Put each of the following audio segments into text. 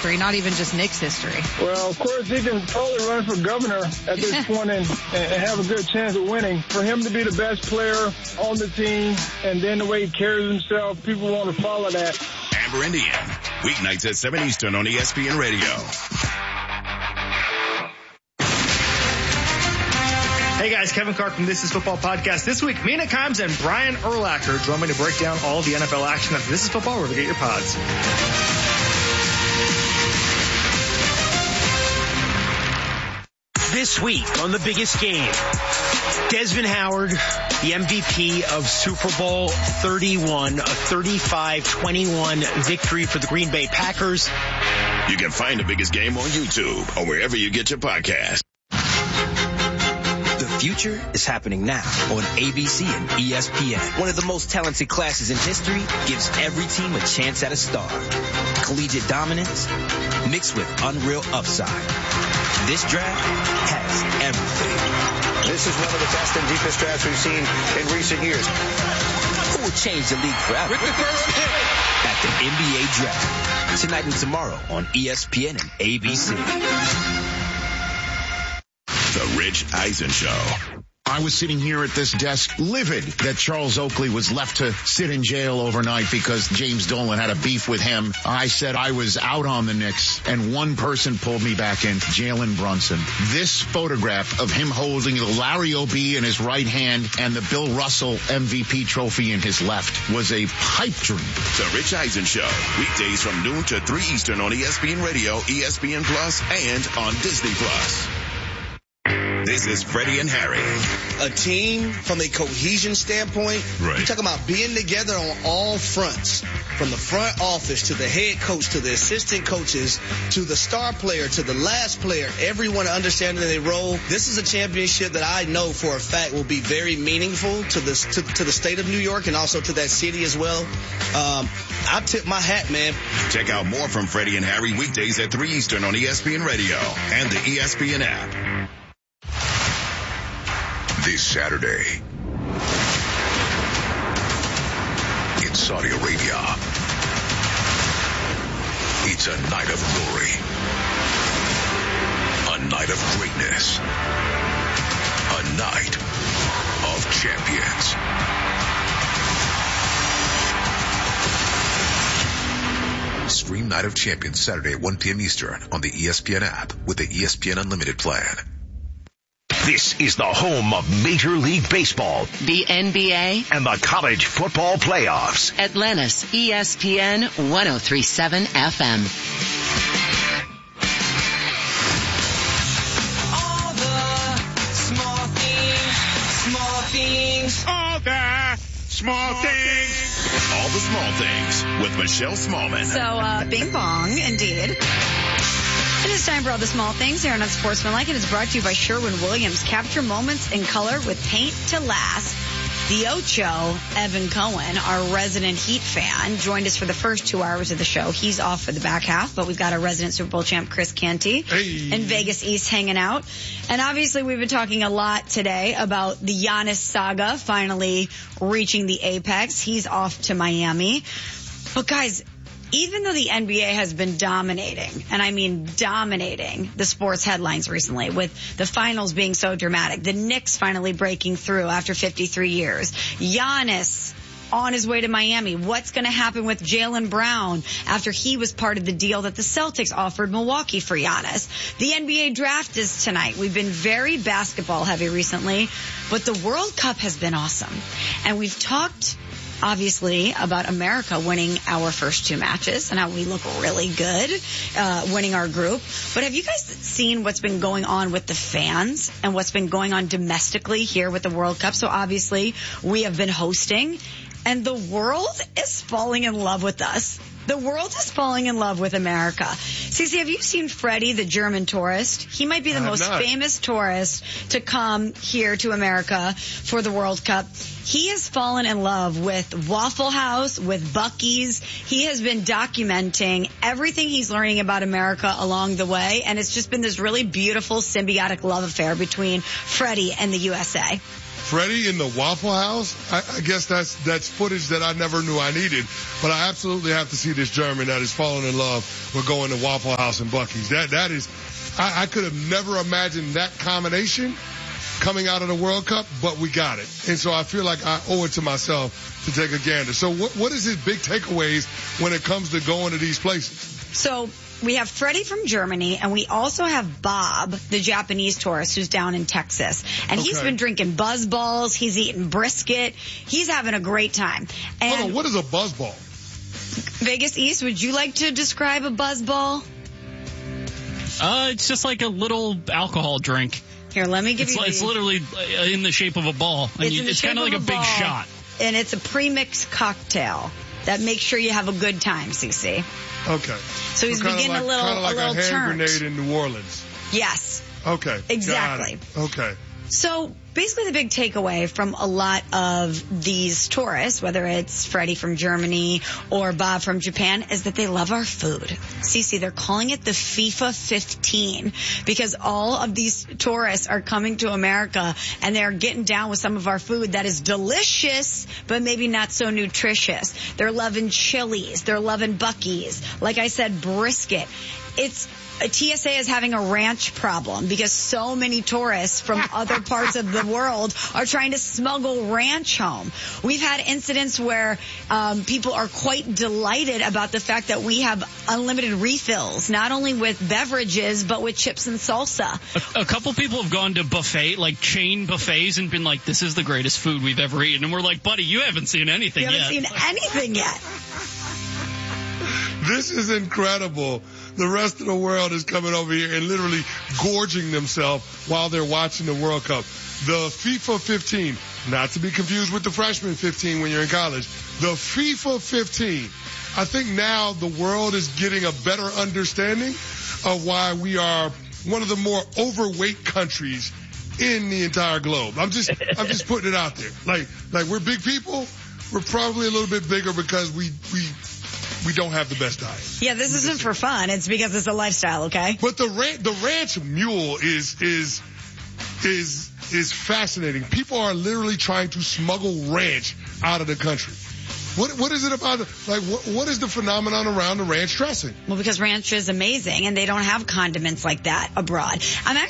history, not even just Nick's history. Well, of course, he can totally run for governor at this point and have a good chance of winning. For him to be the best player on the team and then the way he carries himself, people want to follow that. Amber Indian, weeknights at 7 Eastern on ESPN Radio. Hey guys, Kevin Carr from This Is Football Podcast. This week, Mina Kimes and Brian Urlacher join me to break down all the NFL action after This Is Football, wherever you get your pods. This week on The Biggest Game, Desmond Howard, the MVP of Super Bowl 31, a 35-21 victory for the Green Bay Packers. You can find The Biggest Game on YouTube or wherever you get your podcast. The future is happening now on ABC and ESPN. One of the most talented classes in history gives every team a chance at a star. Collegiate dominance mixed with unreal upside. This draft has everything. This is one of the best and deepest drafts we've seen in recent years. Who will change the league forever? At the NBA Draft. Tonight and tomorrow on ESPN and ABC. The Rich Eisen Show. I was sitting here at this desk livid that Charles Oakley was left to sit in jail overnight because James Dolan had a beef with him. I said I was out on the Knicks, and one person pulled me back in, Jalen Brunson. This photograph of him holding the Larry O'B in his right hand and the Bill Russell MVP trophy in his left was a pipe dream. The Rich Eisen Show, weekdays from noon to 3 Eastern on ESPN Radio, ESPN Plus, and on Disney Plus. This is Freddie and Harry. A team from a cohesion standpoint, right. You're talking about being together on all fronts, from the front office to the head coach to the assistant coaches to the star player to the last player, everyone understanding their role. This is a championship that I know for a fact will be very meaningful to the state of New York and also to that city as well. I tip my hat, man. Check out more from Freddie and Harry weekdays at 3 Eastern on ESPN Radio and the ESPN app. This Saturday, in Saudi Arabia, it's a night of glory, a night of greatness, a night of champions. Stream Night of Champions Saturday at 1 p.m. Eastern on the ESPN app with the ESPN Unlimited plan. This is the home of Major League Baseball, the NBA, and the college football playoffs. Atlanta's ESPN 103.7 FM. All the small things. All the small things. All the small things with Michelle Smallman. So, bing bong, indeed. It is time for all the small things here on Unsportsmanlike, and it's brought to you by Sherwin-Williams. Capture moments in color with paint to last. The Ocho, Evan Cohen, our resident Heat fan, joined us for the first 2 hours of the show. He's off for the back half, but we've got our resident Super Bowl champ, Chris Canty, in Vegas East hanging out. And obviously we've been talking a lot today about the Giannis saga finally reaching the apex. He's off to Miami. But guys, even though the NBA has been dominating, and I mean dominating the sports headlines recently with the finals being so dramatic, the Knicks finally breaking through after 53 years, Giannis on his way to Miami, what's going to happen with Jaylen Brown after he was part of the deal that the Celtics offered Milwaukee for Giannis? The NBA draft is tonight. We've been very basketball heavy recently, but the World Cup has been awesome. And we've talked obviously about America winning our first 2 matches and how we look really good winning our group. But have you guys seen what's been going on with the fans and what's been going on domestically here with the World Cup? So obviously we have been hosting, and the world is falling in love with us. The world is falling in love with America. Cece, have you seen Freddie, the German tourist? He might be the most famous tourist to come here to America for the World Cup. He has fallen in love with Waffle House, with Buc-ee's. He has been documenting everything he's learning about America along the way, and it's just been this really beautiful symbiotic love affair between Freddie and the USA. Freddie in the Waffle House, I guess that's footage that I never knew I needed. But I absolutely have to see this German that is falling in love with going to Waffle House and Buc-ee's. That is, I could have never imagined that combination coming out of the World Cup, but we got it. And so I feel like I owe it to myself to take a gander. So what is his big takeaways when it comes to going to these places? So we have Freddie from Germany, and we also have Bob, the Japanese tourist who's down in Texas. And he's been drinking Buzz Balls. He's eating brisket. He's having a great time. And hold on, what is a Buzz Ball? Vegas East, would you like to describe a Buzz Ball? It's just like a little alcohol drink. Here, let me give you It's literally in the shape of a ball. And it's kind of like a big shot. And it's a pre-mixed cocktail that makes sure you have a good time, CC. Okay. So he's getting a little kind of like a hand turnt. grenade in New Orleans. Yes. Okay. Exactly. Okay. So basically the big takeaway from a lot of these tourists, whether it's Freddie from Germany or Bob from Japan, is that they love our food. Cece, they're calling it the FIFA 15 because all of these tourists are coming to America and they're getting down with some of our food that is delicious, but maybe not so nutritious. They're loving Chili's. They're loving Buc-ee's. Like I said, brisket. TSA is having a ranch problem because so many tourists from other parts of the world are trying to smuggle ranch home. We've had incidents where people are quite delighted about the fact that we have unlimited refills, not only with beverages, but with chips and salsa. A couple people have gone to buffet, like chain buffets, and been like, this is the greatest food we've ever eaten. And we're like, buddy, you haven't seen anything yet. You haven't seen anything yet. This is incredible. The rest of the world is coming over here and literally gorging themselves while they're watching the World Cup. The FIFA 15, not to be confused with the freshman 15 when you're in college. The FIFA 15. I think now the world is getting a better understanding of why we are one of the more overweight countries in the entire globe. I'm just putting it out there. Like we're big people. We're probably a little bit bigger because we don't have the best diet. Yeah, this isn't for fun. It's because it's a lifestyle, okay? But the ranch mule is fascinating. People are literally trying to smuggle ranch out of the country. What is it about? Like, what is the phenomenon around the ranch dressing? Well, because ranch is amazing, and they don't have condiments like that abroad.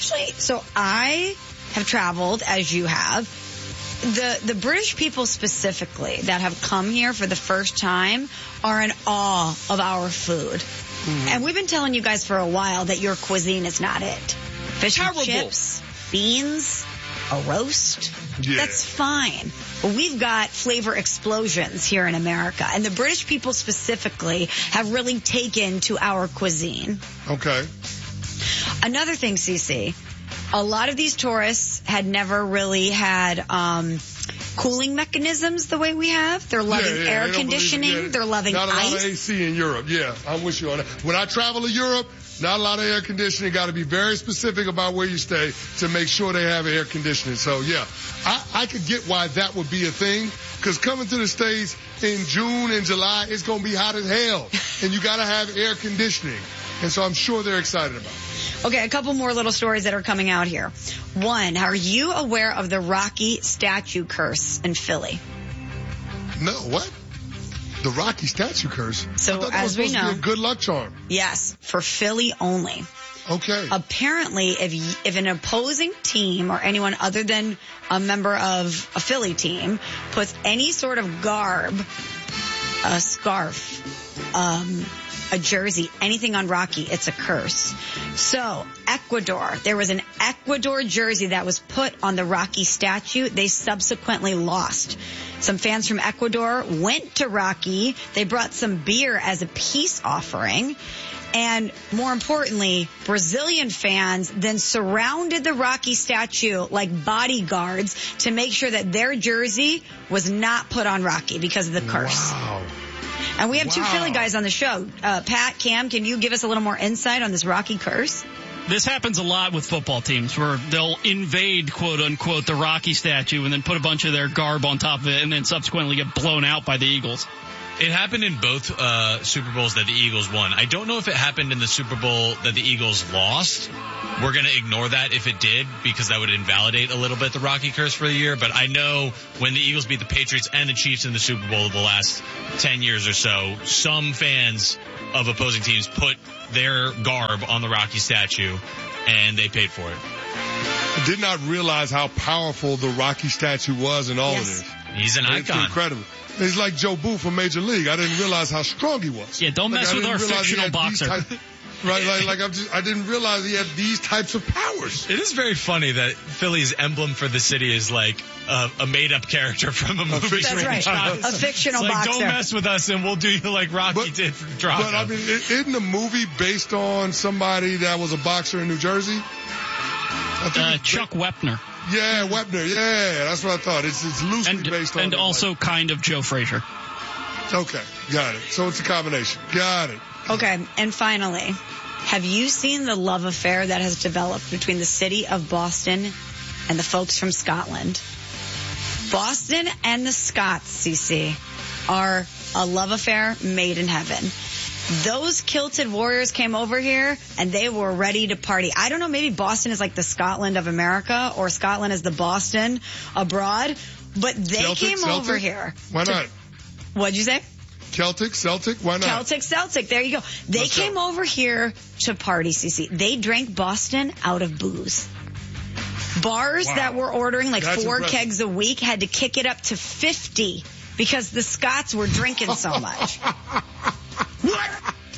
I have traveled, as you have. The British people specifically that have come here for the first time are in awe of our food. Mm-hmm. And we've been telling you guys for a while that your cuisine is not it. Fish and chips, beans, a roast. Yeah. That's fine. But we've got flavor explosions here in America. And the British people specifically have really taken to our cuisine. Okay. Another thing, CC. A lot of these tourists had never really had cooling mechanisms the way we have. They're loving air conditioning. They're loving ice. Not a lot of AC in Europe. Yeah, I'm with you on that. When I travel to Europe, not a lot of air conditioning. Got to be very specific about where you stay to make sure they have air conditioning. So, yeah, I could get why that would be a thing. Because coming to the States in June and July, it's going to be hot as hell. And you got to have air conditioning. And so I'm sure they're excited about it. Okay, a couple more little stories that are coming out here. One, are you aware of the Rocky statue curse in Philly? No, what? The Rocky statue curse? So, I thought that was supposed to be a good luck charm. Yes, for Philly only. Okay. Apparently, if an opposing team or anyone other than a member of a Philly team puts any sort of garb, a scarf, a jersey, anything on Rocky, it's a curse. So, Ecuador, there was an Ecuador jersey that was put on the Rocky statue. They subsequently lost. Some fans from Ecuador went to Rocky. They brought some beer as a peace offering. And more importantly, Brazilian fans then surrounded the Rocky statue like bodyguards to make sure that their jersey was not put on Rocky because of the curse. Wow. And we have two Philly guys on the show. Pat, Cam, can you give us a little more insight on this Rocky curse? This happens a lot with football teams where they'll invade, quote unquote, the Rocky statue and then put a bunch of their garb on top of it and then subsequently get blown out by the Eagles. It happened in both Super Bowls that the Eagles won. I don't know if it happened in the Super Bowl that the Eagles lost. We're going to ignore that if it did, because that would invalidate a little bit the Rocky curse for the year. But I know when the Eagles beat the Patriots and the Chiefs in the Super Bowl the last 10 years or so, some fans of opposing teams put their garb on the Rocky statue, and they paid for it. I did not realize how powerful the Rocky statue was in all of this. He's an icon. It's incredible. He's like Joe Booth from Major League. I didn't realize how strong he was. Yeah, don't mess with our fictional boxer. I didn't realize he had these types of powers. It is very funny that Philly's emblem for the city is like a made-up character from a movie. That's right, a fictional it's like, boxer. Don't mess with us and we'll do you like Rocky did for Drago. But I mean, isn't the movie based on somebody that was a boxer in New Jersey? Chuck Wepner. Yeah, Wepner. Yeah, that's what I thought. It's loosely based on. And also kind of Joe Frazier. Okay, got it. So it's a combination. Got it. Okay, and finally, have you seen the love affair that has developed between the city of Boston and the folks from Scotland? Boston and the Scots, CC, are a love affair made in heaven. Those kilted warriors came over here and they were ready to party. I don't know, maybe Boston is like the Scotland of America or Scotland is the Boston abroad, but they came over here. Why not? What'd you say? Celtic, why not? Celtic, there you go. They came over here to party, CC. They drank Boston out of booze. Bars that were ordering like That's 4 impressive. kegs a week had to kick it up to 50 because the Scots were drinking so much. What?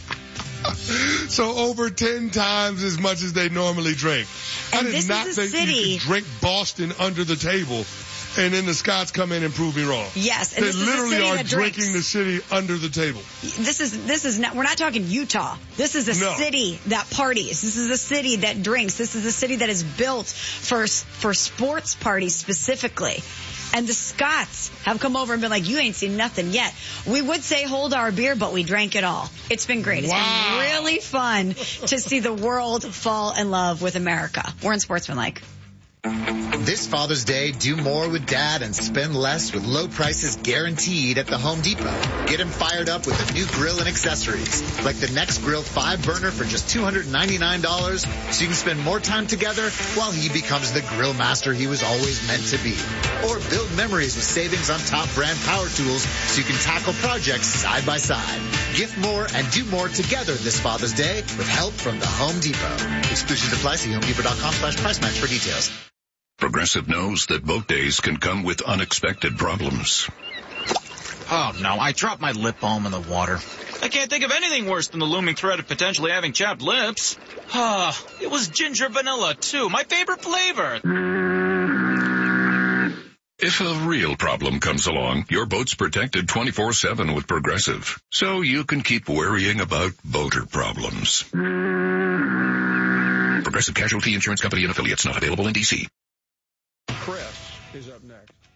So over 10 times as much as they normally drink. And I did not think you could drink Boston under the table, and then the Scots come in and prove me wrong. Yes, and they this literally is a city are that drinking drinks. the city under the table. This is not, we're not talking Utah. This is a city that parties. This is a city that drinks. This is a city that is built for sports parties specifically. And the Scots have come over and been like, you ain't seen nothing yet. We would say hold our beer, but we drank it all. It's been great. It's been really fun to see the world fall in love with America. We're in Sportsmanlike. This Father's Day, do more with Dad and spend less with low prices guaranteed at the Home Depot. Get him fired up with a new grill and accessories, like the Next Grill 5-burner for just $299, so you can spend more time together while he becomes the grill master he was always meant to be. Or build memories with savings on top brand power tools so you can tackle projects side by side. Gift more and do more together this Father's Day with help from the Home Depot. Exclusions apply. See HomeDepot.com/price match for details. Progressive knows that boat days can come with unexpected problems. Oh, no, I dropped my lip balm in the water. I can't think of anything worse than the looming threat of potentially having chapped lips. It was ginger vanilla, too, my favorite flavor. If a real problem comes along, your boat's protected 24/7 with Progressive, so you can keep worrying about boater problems. Progressive Casualty Insurance Company and affiliates, not available in D.C. Chris is up next.